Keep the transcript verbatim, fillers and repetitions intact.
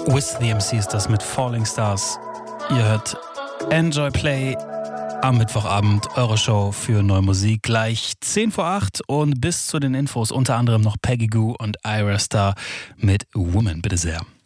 With the M C ist das mit Falling Stars. Ihr hört Enjoy Play am Mittwochabend, eure Show für neue Musik. Gleich zehn vor acht und bis zu den Infos unter anderem noch Peggy Gou und Ira Star mit Woman. Bitte sehr.